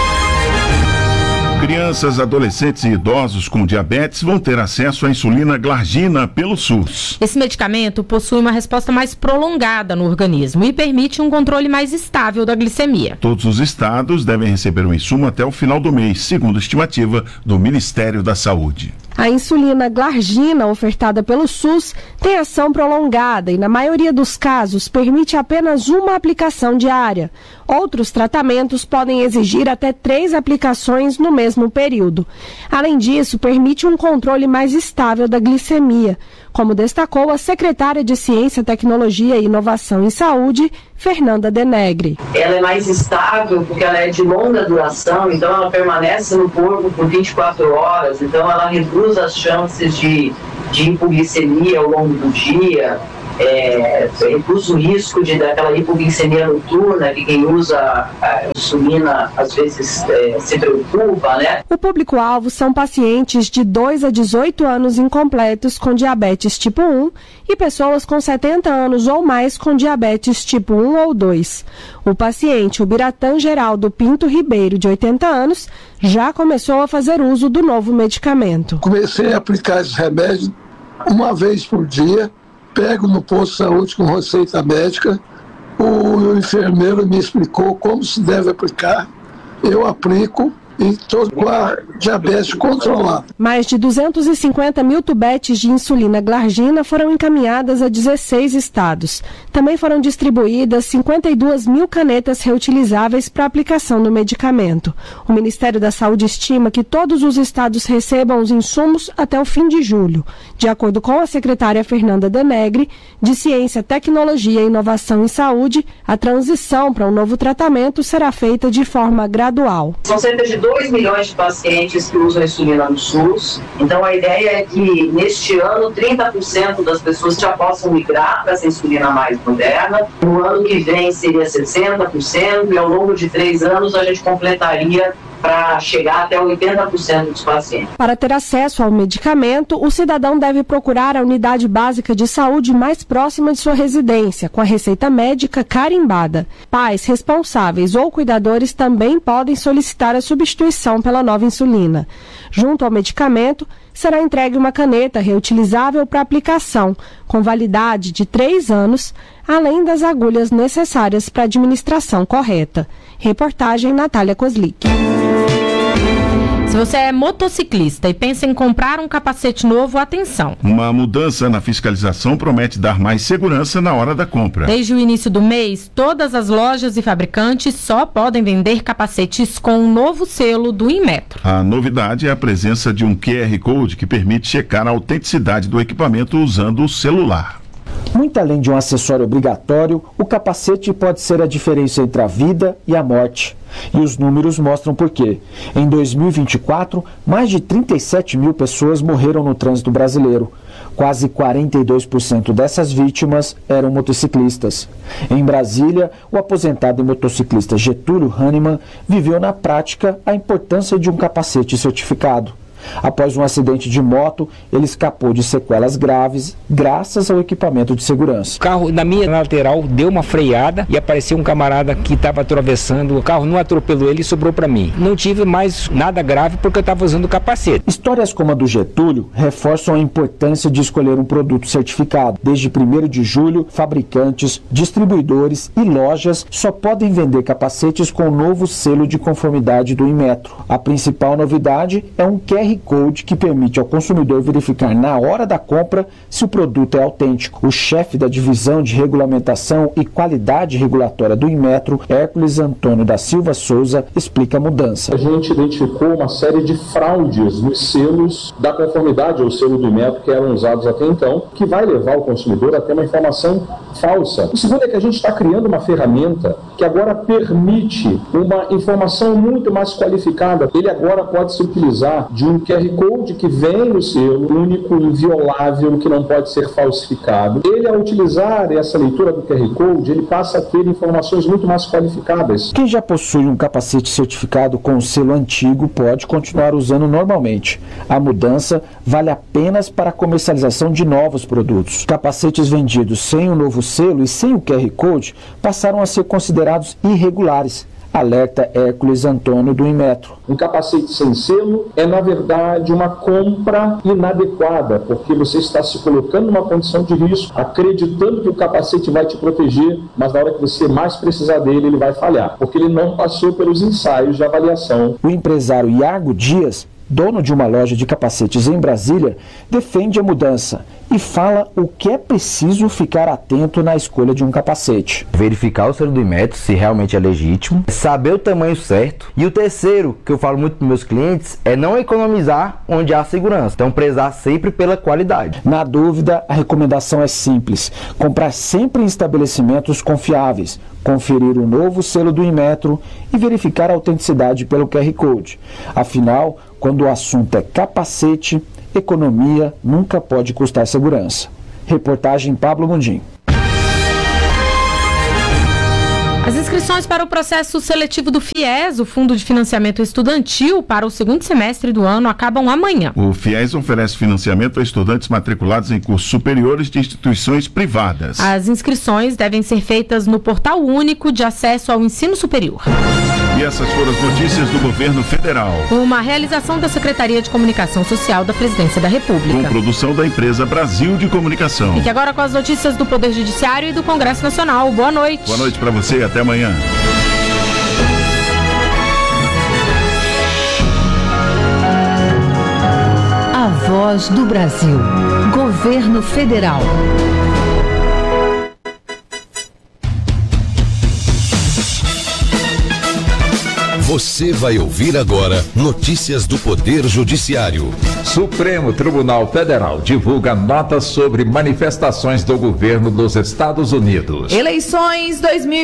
Crianças, adolescentes e idosos com diabetes vão ter acesso à insulina glargina pelo SUS. Esse medicamento possui uma resposta mais prolongada no organismo e permite um controle mais estável da glicemia. Todos os estados devem receber o insumo até o final do mês, segundo a estimativa do Ministério da Saúde. A insulina glargina, ofertada pelo SUS, tem ação prolongada e, na maioria dos casos, permite apenas uma aplicação diária. Outros tratamentos podem exigir até 3 aplicações no mesmo período. Além disso, permite um controle mais estável da glicemia, como destacou a secretária de Ciência, Tecnologia e Inovação em Saúde, Fernanda Denegri. Ela é mais estável porque ela é de longa duração, então ela permanece no corpo por 24 horas, então ela reduz as chances de hipoglicemia ao longo do dia, reduz o risco daquela hipoglicemia noturna, que quem usa a insulina às vezes se preocupa, né? O público-alvo são pacientes de 2 a 18 anos incompletos com diabetes tipo 1 e pessoas com 70 anos ou mais com diabetes tipo 1 ou 2. O paciente, o Biratã Geraldo Pinto Ribeiro, de 80 anos, já começou a fazer uso do novo medicamento. Comecei a aplicar esse remédio uma vez por dia. Pego no posto de saúde com receita médica, o enfermeiro me explicou como se deve aplicar, eu aplico e estou com a diabetes controlada. Mais de 250 mil tubetes de insulina glargina foram encaminhadas a 16 estados. Também foram distribuídas 52 mil canetas reutilizáveis para aplicação do medicamento. O Ministério da Saúde estima que todos os estados recebam os insumos até o fim de julho. De acordo com a secretária Fernanda Denegri, de Ciência, Tecnologia e Inovação em Saúde, a transição para um novo tratamento será feita de forma gradual. São cerca de 2 milhões de pacientes que usam insulina no SUS. Então a ideia é que neste ano 30% das pessoas já possam migrar para essa insulina mais moderna. No ano que vem seria 60% e ao longo de 3 anos a gente completaria para chegar até 80% dos pacientes. Para ter acesso ao medicamento, o cidadão deve procurar a unidade básica de saúde mais próxima de sua residência, com a receita médica carimbada. Pais, responsáveis ou cuidadores também podem solicitar a substituição pela nova insulina. Junto ao medicamento, será entregue uma caneta reutilizável para aplicação, com validade de 3 anos, além das agulhas necessárias para a administração correta. Reportagem Natália Kozlik. Se você é motociclista e pensa em comprar um capacete novo, atenção. Uma mudança na fiscalização promete dar mais segurança na hora da compra. Desde o início do mês, todas as lojas e fabricantes só podem vender capacetes com um novo selo do Inmetro. A novidade é a presença de um QR Code que permite checar a autenticidade do equipamento usando o celular. Muito além de um acessório obrigatório, o capacete pode ser a diferença entre a vida e a morte. E os números mostram por quê. Em 2024, mais de 37 mil pessoas morreram no trânsito brasileiro. Quase 42% dessas vítimas eram motociclistas. Em Brasília, o aposentado e motociclista Getúlio Hahnemann viveu na prática a importância de um capacete certificado. Após um acidente de moto, ele escapou de sequelas graves graças ao equipamento de segurança. O carro na minha lateral deu uma freada e apareceu um camarada que estava atravessando. O carro não atropelou ele e sobrou para mim. Não tive mais nada grave porque eu estava usando o capacete. Histórias como a do Getúlio reforçam a importância de escolher um produto certificado. Desde 1º de julho, fabricantes, distribuidores e lojas só podem vender capacetes com o novo selo de conformidade do Inmetro. A principal novidade é um QR Code que permite ao consumidor verificar na hora da compra se o produto é autêntico. O chefe da Divisão de Regulamentação e Qualidade Regulatória do Inmetro, Hércules Antônio da Silva Souza, explica a mudança. A gente identificou uma série de fraudes nos selos da conformidade, ou selo do Inmetro, que eram usados até então, que vai levar o consumidor a ter uma informação falsa. O segundo é que a gente está criando uma ferramenta que agora permite uma informação muito mais qualificada. Ele agora pode se utilizar de um QR Code que vem no selo, único, inviolável, que não pode ser falsificado. Ele, ao utilizar essa leitura do QR Code, ele passa a ter informações muito mais qualificadas. Quem já possui um capacete certificado com o selo antigo pode continuar usando normalmente. A mudança vale apenas para a comercialização de novos produtos. Capacetes vendidos sem o novo selo e sem o QR Code passaram a ser considerados irregulares. Alerta Hércules Antônio do Inmetro. Um capacete sem selo é, na verdade, uma compra inadequada, porque você está se colocando numa condição de risco, acreditando que o capacete vai te proteger, mas na hora que você mais precisar dele, ele vai falhar, porque ele não passou pelos ensaios de avaliação. O empresário Iago Dias, dono de uma loja de capacetes em Brasília, defende a mudança e fala o que é preciso ficar atento na escolha de um capacete. Verificar o selo do Inmetro, se realmente é legítimo, saber o tamanho certo. E o terceiro, que eu falo muito para meus clientes, é não economizar onde há segurança. Então, prezar sempre pela qualidade. Na dúvida, a recomendação é simples: comprar sempre em estabelecimentos confiáveis, conferir o novo selo do Inmetro e verificar a autenticidade pelo QR Code. Afinal, quando o assunto é capacete, economia nunca pode custar segurança. Reportagem Pablo Mundim. As inscrições para o processo seletivo do FIES, o Fundo de Financiamento Estudantil, para o segundo semestre do ano, acabam amanhã. O FIES oferece financiamento a estudantes matriculados em cursos superiores de instituições privadas. As inscrições devem ser feitas no Portal Único de Acesso ao Ensino Superior. E essas foram as notícias do governo federal. Uma realização da Secretaria de Comunicação Social da Presidência da República. Com produção da empresa Brasil de Comunicação. Fique agora com as notícias do Poder Judiciário e do Congresso Nacional. Boa noite. Boa noite para você e até amanhã. A Voz do Brasil. Governo Federal. Você vai ouvir agora notícias do Poder Judiciário. Supremo Tribunal Federal divulga notas sobre manifestações do governo dos Estados Unidos. Eleições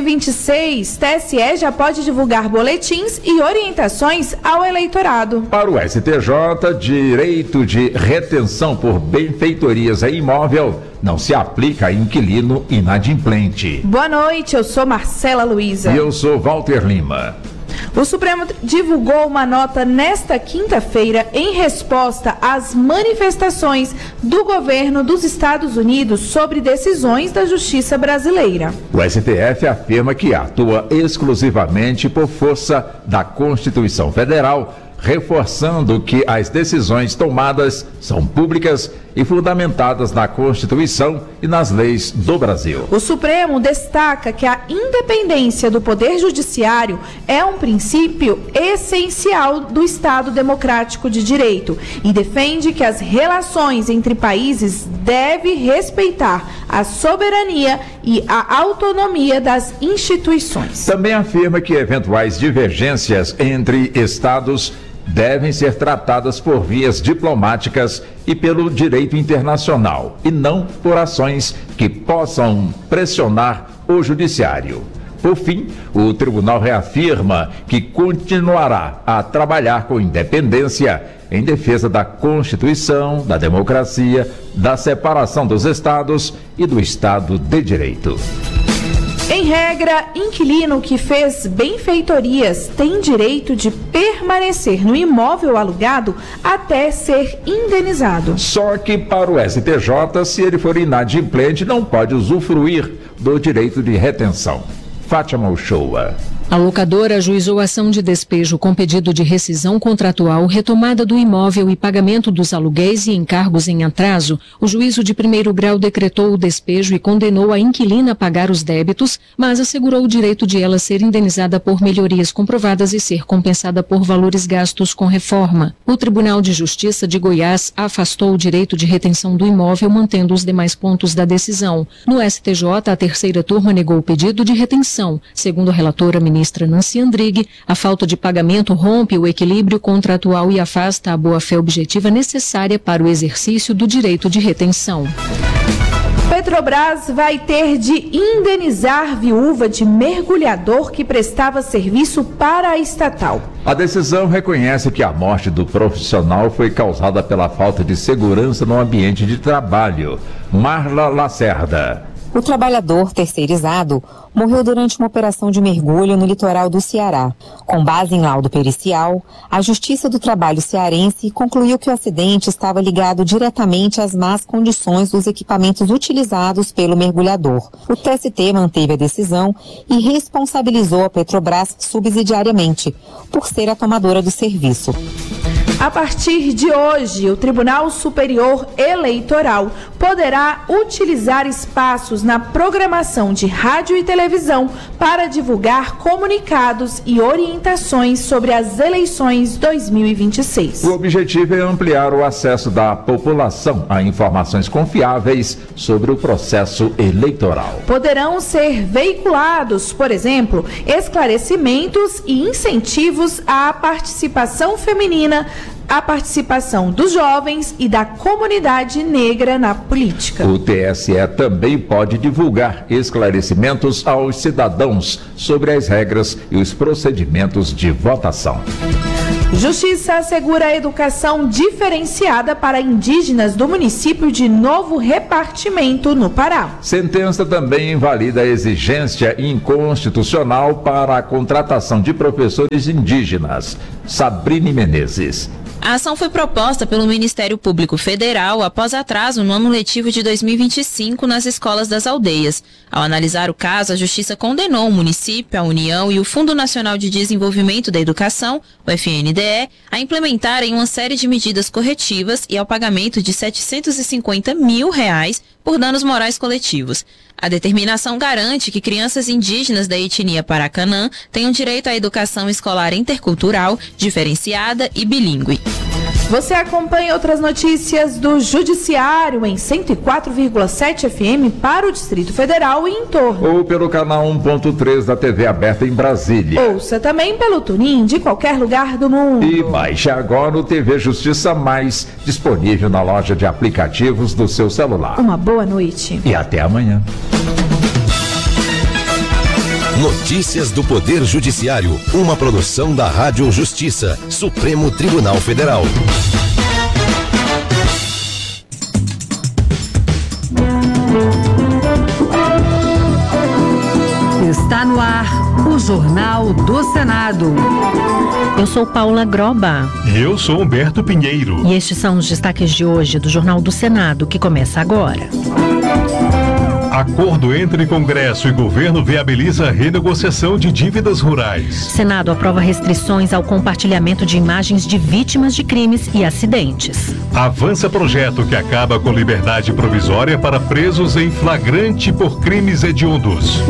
2026. TSE já pode divulgar boletins e orientações ao eleitorado. Para o STJ, direito de retenção por benfeitorias em imóvel não se aplica a inquilino inadimplente. Boa noite, eu sou Marcela Luiza. E eu sou Walter Lima. O Supremo divulgou uma nota nesta quinta-feira em resposta às manifestações do governo dos Estados Unidos sobre decisões da Justiça brasileira. O STF afirma que atua exclusivamente por força da Constituição Federal, reforçando que as decisões tomadas são públicas e fundamentadas na Constituição e nas leis do Brasil. O Supremo destaca que a independência do Poder Judiciário é um princípio essencial do Estado Democrático de Direito e defende que as relações entre países devem respeitar a soberania e a autonomia das instituições. Também afirma que eventuais divergências entre Estados devem ser tratadas por vias diplomáticas e pelo direito internacional, e não por ações que possam pressionar o judiciário. Por fim, o tribunal reafirma que continuará a trabalhar com independência em defesa da Constituição, da democracia, da separação dos Estados e do Estado de Direito. Em regra, inquilino que fez benfeitorias tem direito de permanecer no imóvel alugado até ser indenizado. Só que para o STJ, se ele for inadimplente, não pode usufruir do direito de retenção. Fátima Uchoa. A locadora ajuizou ação de despejo com pedido de rescisão contratual, retomada do imóvel e pagamento dos aluguéis e encargos em atraso. O juízo de primeiro grau decretou o despejo e condenou a inquilina a pagar os débitos, mas assegurou o direito de ela ser indenizada por melhorias comprovadas e ser compensada por valores gastos com reforma. O Tribunal de Justiça de Goiás afastou o direito de retenção do imóvel, mantendo os demais pontos da decisão. No STJ, a terceira turma negou o pedido de retenção. Segundo a relatora ministra Nancy Andrighi, a falta de pagamento rompe o equilíbrio contratual e afasta a boa-fé objetiva necessária para o exercício do direito de retenção. Petrobras vai ter de indenizar viúva de mergulhador que prestava serviço para a estatal. A decisão reconhece que a morte do profissional foi causada pela falta de segurança no ambiente de trabalho. Marla Lacerda. O trabalhador terceirizado morreu durante uma operação de mergulho no litoral do Ceará. Com base em laudo pericial, a Justiça do Trabalho cearense concluiu que o acidente estava ligado diretamente às más condições dos equipamentos utilizados pelo mergulhador. O TST manteve a decisão e responsabilizou a Petrobras subsidiariamente, por ser a tomadora do serviço. A partir de hoje, o Tribunal Superior Eleitoral poderá utilizar espaços na programação de rádio e televisão para divulgar comunicados e orientações sobre as eleições 2026. O objetivo é ampliar o acesso da população a informações confiáveis sobre o processo eleitoral. Poderão ser veiculados, por exemplo, esclarecimentos e incentivos à participação feminina, a participação dos jovens e da comunidade negra na política. O TSE também pode divulgar esclarecimentos aos cidadãos sobre as regras e os procedimentos de votação. Justiça assegura a educação diferenciada para indígenas do município de Novo Repartimento, no Pará. Sentença também invalida a exigência inconstitucional para a contratação de professores indígenas. Sabrine Menezes. A ação foi proposta pelo Ministério Público Federal após atraso no ano letivo de 2025 nas escolas das aldeias. Ao analisar o caso, a Justiça condenou o município, a União e o Fundo Nacional de Desenvolvimento da Educação, o FNDE, a implementarem uma série de medidas corretivas e ao pagamento de R$ 750 mil por danos morais coletivos. A determinação garante que crianças indígenas da etnia Paracanã tenham direito à educação escolar intercultural, diferenciada e bilíngue. Você acompanha outras notícias do Judiciário em 104,7 FM para o Distrito Federal e em torno. Ou pelo canal 1.3 da TV aberta em Brasília. Ouça também pelo TuneIn de qualquer lugar do mundo. E baixe agora o TV Justiça Mais, disponível na loja de aplicativos do seu celular. Uma boa noite. E até amanhã. Notícias do Poder Judiciário, uma produção da Rádio Justiça, Supremo Tribunal Federal. Está no ar o Jornal do Senado. Eu sou Paula Groba. E eu sou Humberto Pinheiro. E estes são os destaques de hoje do Jornal do Senado, que começa agora. Acordo entre Congresso e governo viabiliza a renegociação de dívidas rurais. Senado aprova restrições ao compartilhamento de imagens de vítimas de crimes e acidentes. Avança projeto que acaba com liberdade provisória para presos em flagrante por crimes hediondos.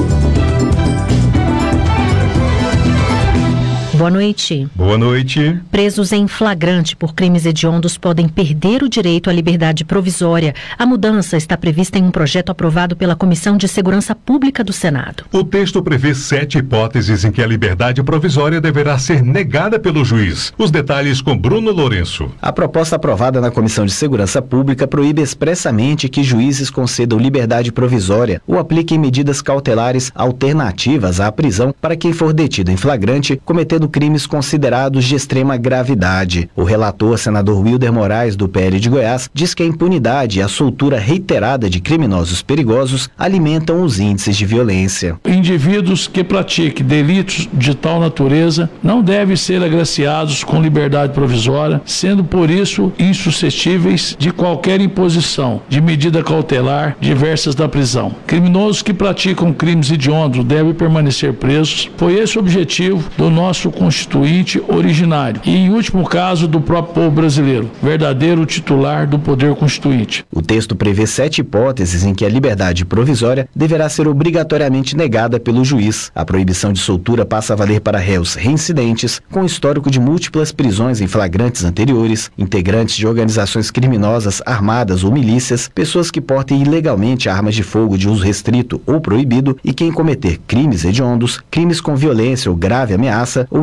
Boa noite. Boa noite. Presos em flagrante por crimes hediondos podem perder o direito à liberdade provisória. A mudança está prevista em um projeto aprovado pela Comissão de Segurança Pública do Senado. O texto prevê 7 hipóteses em que a liberdade provisória deverá ser negada pelo juiz. Os detalhes com Bruno Lourenço. A proposta aprovada na Comissão de Segurança Pública proíbe expressamente que juízes concedam liberdade provisória ou apliquem medidas cautelares alternativas à prisão para quem for detido em flagrante cometendo crimes considerados de extrema gravidade. O relator, senador Wilder Moraes, do PL de Goiás, diz que a impunidade e a soltura reiterada de criminosos perigosos alimentam os índices de violência. Indivíduos que pratiquem delitos de tal natureza não devem ser agraciados com liberdade provisória, sendo por isso insuscetíveis de qualquer imposição de medida cautelar diversas da prisão. Criminosos que praticam crimes hediondos devem permanecer presos. Foi esse o objetivo do nosso constituinte originário e, em último caso, do próprio povo brasileiro, verdadeiro titular do poder constituinte. O texto prevê 7 hipóteses em que a liberdade provisória deverá ser obrigatoriamente negada pelo juiz. A proibição de soltura passa a valer para réus reincidentes, com histórico de múltiplas prisões em flagrantes anteriores, integrantes de organizações criminosas armadas ou milícias, pessoas que portem ilegalmente armas de fogo de uso restrito ou proibido e quem cometer crimes hediondos, crimes com violência ou grave ameaça ou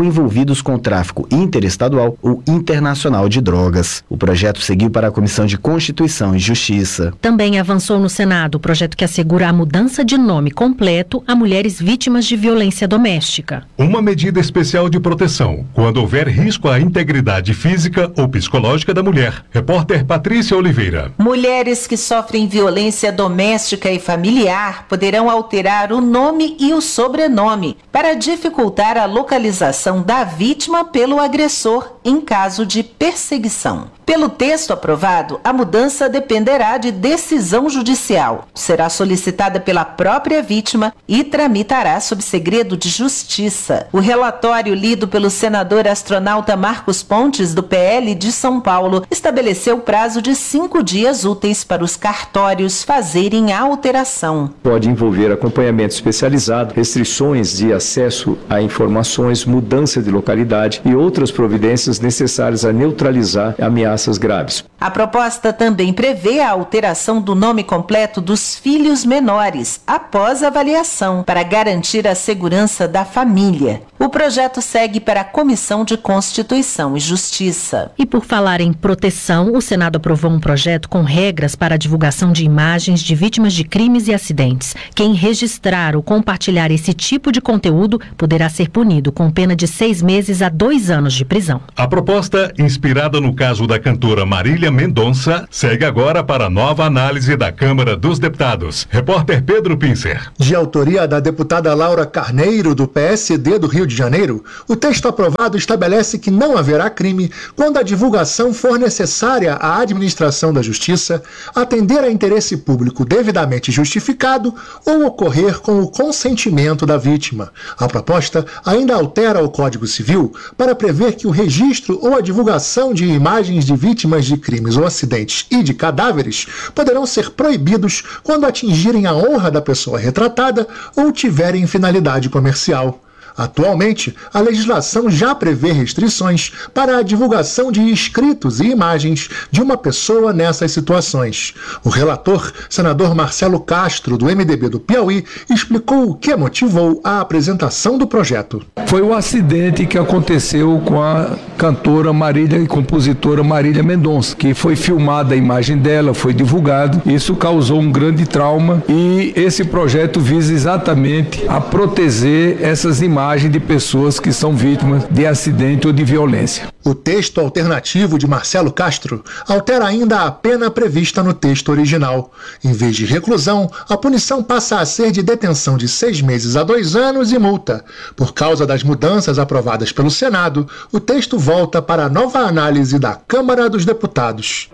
envolvidos com tráfico interestadual ou internacional de drogas. O projeto seguiu para a Comissão de Constituição e Justiça. Também avançou no Senado o projeto que assegura a mudança de nome completo a mulheres vítimas de violência doméstica. Uma medida especial de proteção quando houver risco à integridade física ou psicológica da mulher. Repórter Patrícia Oliveira. Mulheres que sofrem violência doméstica e familiar poderão alterar o nome e o sobrenome para dificultar a localização da vítima pelo agressor em caso de perseguição. Pelo texto aprovado, a mudança dependerá de decisão judicial. Será solicitada pela própria vítima e tramitará sob segredo de justiça. O relatório lido pelo senador astronauta Marcos Pontes, do PL de São Paulo, estabeleceu prazo de 5 dias úteis para os cartórios fazerem a alteração. Pode envolver acompanhamento especializado, restrições de acesso a informações, mudança de localidade e outras providências necessárias a neutralizar ameaças graves. A proposta também prevê a alteração do nome completo dos filhos menores após avaliação para garantir a segurança da família. O projeto segue para a Comissão de Constituição e Justiça. E por falar em proteção, o Senado aprovou um projeto com regras para a divulgação de imagens de vítimas de crimes e acidentes. Quem registrar ou compartilhar esse tipo de conteúdo poderá ser punido com pena de 6 meses a 2 anos de prisão. A proposta, inspirada no caso da cantora Marília Mendonça, segue agora para nova análise da Câmara dos Deputados. Repórter Pedro Pincer. De autoria da deputada Laura Carneiro, do PSD do Rio de Janeiro, o texto aprovado estabelece que não haverá crime quando a divulgação for necessária à administração da justiça, atender a interesse público devidamente justificado ou ocorrer com o consentimento da vítima. A proposta ainda altera o Código Civil para prever que o registro ou a divulgação de imagens de vítimas de crimes ou acidentes e de cadáveres poderão ser proibidos quando atingirem a honra da pessoa retratada ou tiverem finalidade comercial. Atualmente, a legislação já prevê restrições para a divulgação de escritos e imagens de uma pessoa nessas situações. O relator, senador Marcelo Castro, do MDB do Piauí, explicou o que motivou a apresentação do projeto. Foi o acidente que aconteceu com a cantora Marília e compositora Marília Mendonça, que foi filmada a imagem dela, foi divulgado. Isso causou um grande trauma e esse projeto visa exatamente a proteger essas imagens de pessoas que são vítimas de acidente ou de violência. O texto alternativo de Marcelo Castro altera ainda a pena prevista no texto original. Em vez de reclusão, a punição passa a ser de detenção de 6 meses a 2 anos e multa. Por causa das mudanças aprovadas pelo Senado, o texto volta para a nova análise da Câmara dos Deputados.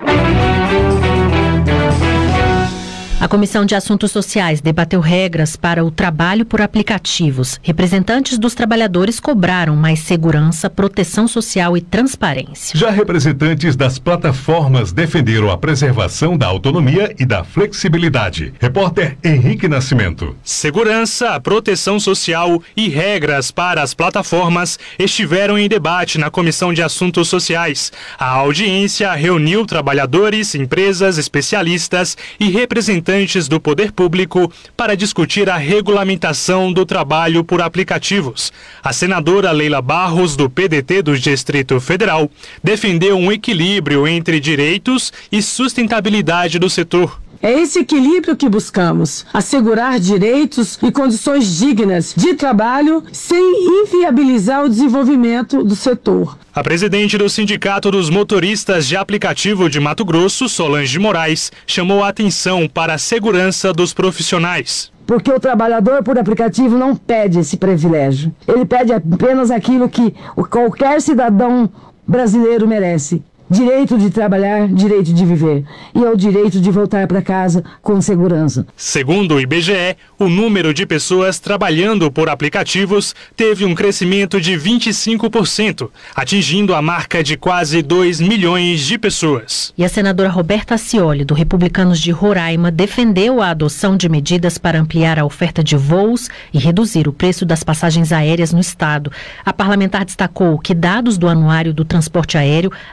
A Comissão de Assuntos Sociais debateu regras para o trabalho por aplicativos. Representantes dos trabalhadores cobraram mais segurança, proteção social e transparência. Já representantes das plataformas defenderam a preservação da autonomia e da flexibilidade. Repórter Henrique Nascimento. Segurança, proteção social e regras para as plataformas estiveram em debate na Comissão de Assuntos Sociais. A audiência reuniu trabalhadores, empresas, especialistas e representantes do poder público para discutir a regulamentação do trabalho por aplicativos. A senadora Leila Barros, do PDT do Distrito Federal, defendeu um equilíbrio entre direitos e sustentabilidade do setor. É esse equilíbrio que buscamos, assegurar direitos e condições dignas de trabalho sem inviabilizar o desenvolvimento do setor. A presidente do Sindicato dos Motoristas de Aplicativo de Mato Grosso, Solange Moraes, chamou a atenção para a segurança dos profissionais. Porque o trabalhador por aplicativo não pede esse privilégio. Ele pede apenas aquilo que qualquer cidadão brasileiro merece. Direito de trabalhar, direito de viver. E é o direito de voltar para casa com segurança. Segundo o IBGE, o número de pessoas trabalhando por aplicativos teve um crescimento de 25%, atingindo a marca de quase 2 milhões de pessoas. E a senadora Roberta Acioli, do Republicanos de Roraima, defendeu a adoção de medidas para ampliar a oferta de voos e reduzir o preço das passagens aéreas no estado. A parlamentar destacou que dados do Anuário do Transporte Aéreo apontam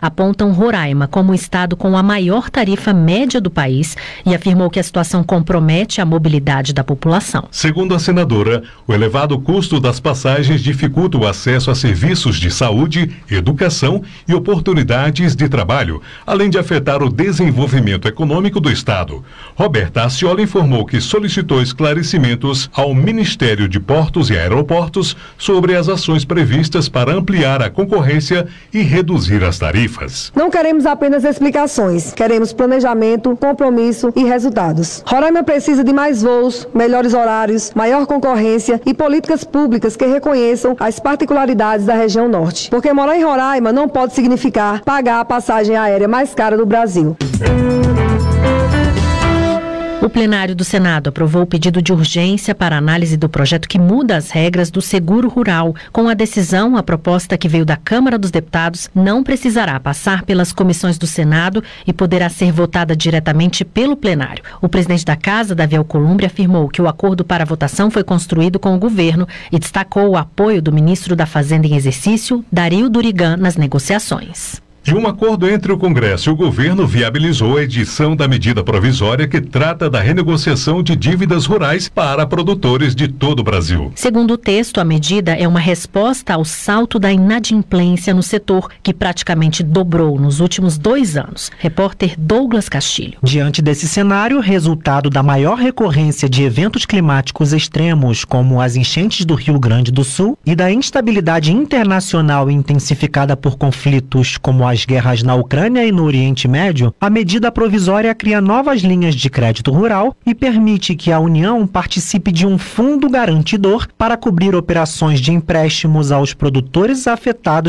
região Roraima como o estado com a maior tarifa média do país e afirmou que a situação compromete a mobilidade da população. Segundo a senadora, o elevado custo das passagens dificulta o acesso a serviços de saúde, educação e oportunidades de trabalho, além de afetar o desenvolvimento econômico do estado. Roberta Aciola informou que solicitou esclarecimentos ao Ministério de Portos e Aeroportos sobre as ações previstas para ampliar a concorrência e reduzir as tarifas. Não queremos apenas explicações, queremos planejamento, compromisso e resultados. Roraima precisa de mais voos, melhores horários, maior concorrência e políticas públicas que reconheçam as particularidades da região norte. Porque morar em Roraima não pode significar pagar a passagem aérea mais cara do Brasil. O plenário do Senado aprovou o pedido de urgência para análise do projeto que muda as regras do seguro rural. Com a decisão, a proposta que veio da Câmara dos Deputados não precisará passar pelas comissões do Senado e poderá ser votada diretamente pelo plenário. O presidente da Casa, Davi Alcolumbre, afirmou que o acordo para a votação foi construído com o governo e destacou o apoio do ministro da Fazenda em exercício, Dario Durigan, nas negociações. E um acordo entre o Congresso e o governo viabilizou a edição da medida provisória que trata da renegociação de dívidas rurais para produtores de todo o Brasil. Segundo o texto, a medida é uma resposta ao salto da inadimplência no setor, que praticamente dobrou nos últimos 2 anos. Repórter Douglas Castilho. Diante desse cenário, resultado da maior recorrência de eventos climáticos extremos, como as enchentes do Rio Grande do Sul, e da instabilidade internacional intensificada por conflitos como as guerras na Ucrânia e no Oriente Médio, a medida provisória cria novas linhas de crédito rural e permite que a União participe de um fundo garantidor para cobrir operações de empréstimos aos produtores afetados